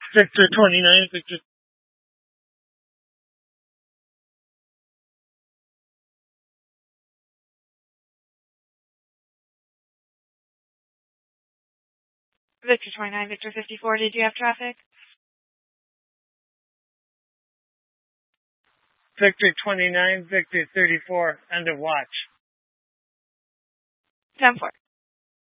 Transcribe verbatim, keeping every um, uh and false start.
Victor twenty-nine, Victor. Victor twenty-nine, Victor fifty-four, did you have traffic? Victor twenty-nine, Victor thirty-four, end of watch. ten four.